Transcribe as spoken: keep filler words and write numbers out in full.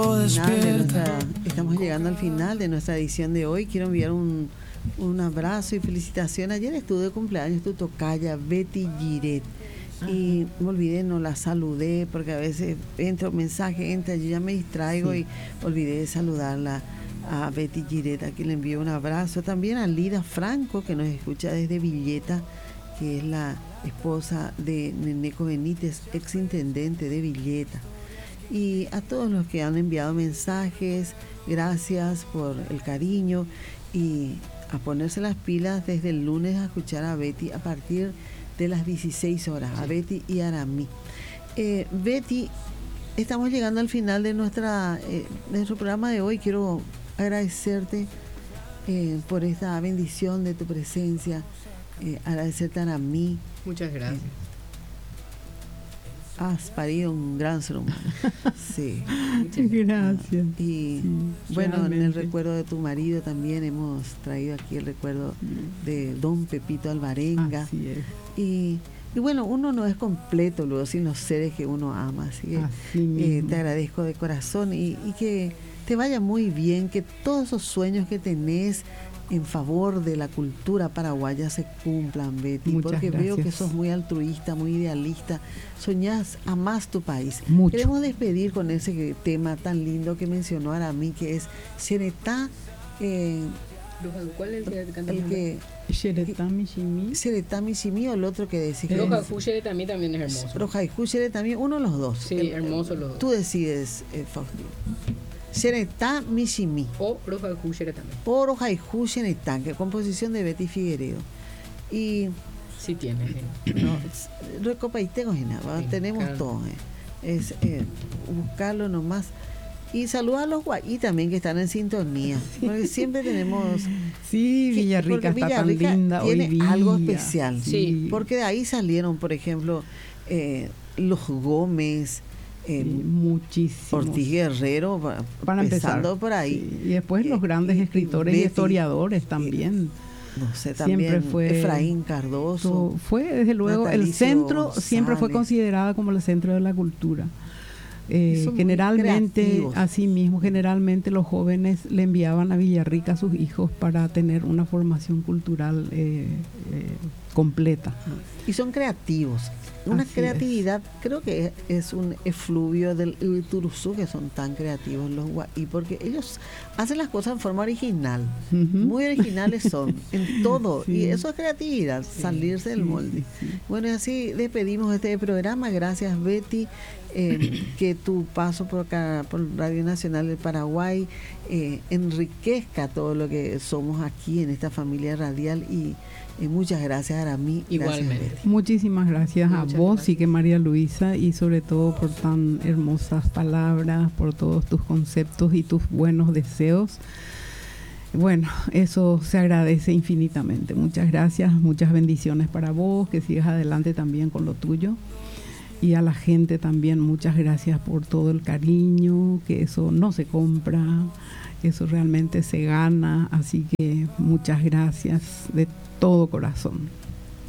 Final de nuestra, estamos llegando al final de nuestra edición de hoy. Quiero enviar un, un abrazo y felicitación. Ayer estuve de cumpleaños tu tocaya Betty Giret y me olvidé, no la saludé porque a veces entra un mensaje, entra, yo ya me distraigo, sí. Y olvidé de saludarla a Betty Giret, a quien le envío un abrazo. También a Lida Franco, que nos escucha desde Villeta, que es la esposa de Neneco Benítez, ex intendente de Villeta. Y a todos los que han enviado mensajes, gracias por el cariño y a ponerse las pilas desde el lunes a escuchar a Betty a partir de las dieciséis horas, a Betty y Aramí. Eh, Betty, estamos llegando al final de, nuestra, eh, de nuestro programa de hoy. Quiero agradecerte eh, por esta bendición de tu presencia, eh, agradecerte a Aramí. Muchas gracias. Eh, Has parido un gran ser humano. Sí. Muchas gracias. Y sí, bueno, realmente. En el recuerdo de tu marido también hemos traído aquí el recuerdo de don Pepito Alvarenga. Así es. Y, y bueno, uno no es completo luego sin los seres que uno ama. Así que así eh, te agradezco de corazón y, y que te vaya muy bien, que todos esos sueños que tenés en favor de la cultura paraguaya se cumplan, Betty. Muchas porque gracias. Veo que sos muy altruista, muy idealista, soñás, amás tu país. Mucho. Queremos despedir con ese tema tan lindo que mencionó Aramí, que es Xeretá. Eh, ¿Cuál es el que canta? El que Xeretá Mishimi. Xeretá Mishimi o el otro que decís. Rojajú Xeretá también es hermoso. Rojajú Xeretá, uno de los dos. Sí, el, hermoso los dos. Tú decides, eh, Faustino. Xeretá Mishimi. O Rojajú Xeretá. O Rojajú Xeretá, que composición de Betty Figueredo. Y. Sí, tiene. No, Recopa y tengo, sí, tenemos claro. todo. Eh. Es eh, buscarlo nomás. Y saludos a los guayí también que están en sintonía. Porque siempre tenemos. Sí, Villarrica está Villarrica tan linda tiene hoy día. Algo especial. Sí. Porque de ahí salieron, por ejemplo, eh, los Gómez. Sí, muchísimo. Ortiz Guerrero, para, para empezar por ahí. Sí. Y después los grandes eh, escritores Betty, y historiadores también. No sé, también siempre fue Efraín Cardoso. Fue, desde luego, Natalicio el centro González. Siempre fue considerada como el centro de la cultura. Eh, generalmente, así mismo, generalmente los jóvenes le enviaban a Villarrica a sus hijos para tener una formación cultural eh, eh, completa. Y son creativos. Una Así creatividad, es. Creo que es un efluvio del Turuzú, que son tan creativos los guaí, porque ellos hacen las cosas en forma original, uh-huh. Muy originales son, en todo, sí. Y eso es creatividad, sí, salirse del molde. Sí, sí. Bueno, y así despedimos este programa. Gracias, Betty, eh, que tu paso por acá, por Radio Nacional del Paraguay, eh, enriquezca todo lo que somos aquí en esta familia radial y Y muchas gracias, Aramí. Igualmente. Gracias, muchísimas gracias muchas a vos gracias. Y que María Luisa, y sobre todo por tan hermosas palabras, por todos tus conceptos y tus buenos deseos. Bueno, eso se agradece infinitamente. Muchas gracias, muchas bendiciones para vos, que sigas adelante también con lo tuyo. Y a la gente también, muchas gracias por todo el cariño, que eso no se compra, eso realmente se gana. Así que muchas gracias de todo corazón.